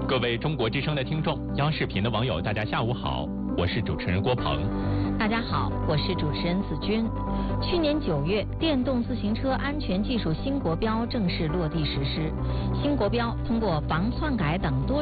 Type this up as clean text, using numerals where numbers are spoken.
各位中国之声的听众，央视频的网友，大家下午好，我是主持人郭鹏。 大家好，我是主持人子君。去年9月，电动自行车安全技术新国标正式落地实施。新国标通过防篡改等多